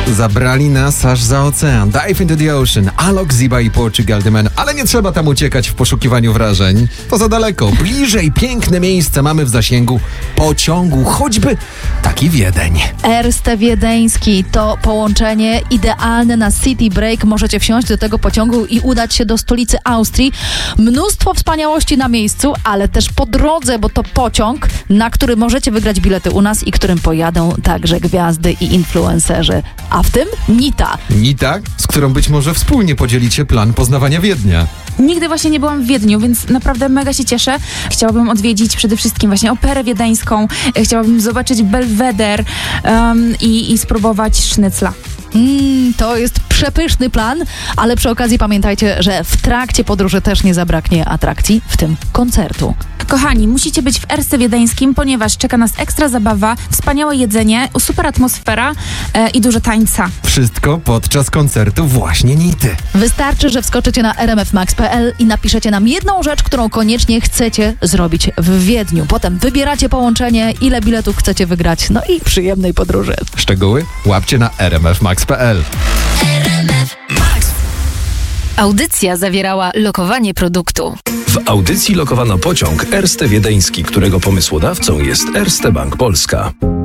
Zabrali nas aż za ocean. Dive into the ocean. Alok, Ziba i Portugal The Man. Ale nie trzeba tam uciekać w poszukiwaniu wrażeń. To za daleko. Bliżej piękne miejsce mamy w zasięgu pociągu. Choćby taki Wiedeń. Erste Wiedeński to połączenie idealne na city break. Możecie wsiąść do tego pociągu i udać się do stolicy Austrii. Mnóstwo wspaniałości na miejscu, ale też po drodze, bo to pociąg, na który możecie wygrać bilety u nas i którym pojadą także gwiazdy i influencerzy. A w tym Nita. Nita, z którą być może wspólnie podzielicie plan poznawania Wiednia. Nigdy właśnie nie byłam w Wiedniu, więc naprawdę mega się cieszę. Chciałabym odwiedzić przede wszystkim właśnie Operę Wiedeńską. Chciałabym zobaczyć Belweder i spróbować sznycla. To jest przepyszny plan, ale przy okazji pamiętajcie, że w trakcie podróży też nie zabraknie atrakcji, w tym koncertu. Kochani, musicie być w Erste Wiedeńskim, ponieważ czeka nas ekstra zabawa, wspaniałe jedzenie, super atmosfera i dużo tańca. Wszystko podczas koncertu właśnie Nity. Wystarczy, że wskoczycie na rmfmax.pl i napiszecie nam jedną rzecz, którą koniecznie chcecie zrobić w Wiedniu. Potem wybieracie połączenie, ile biletów chcecie wygrać, no i przyjemnej podróży. Szczegóły łapcie na rmfmax.pl. Audycja zawierała lokowanie produktu. W audycji lokowano pociąg Erste Wiedeński, którego pomysłodawcą jest Erste Bank Polska.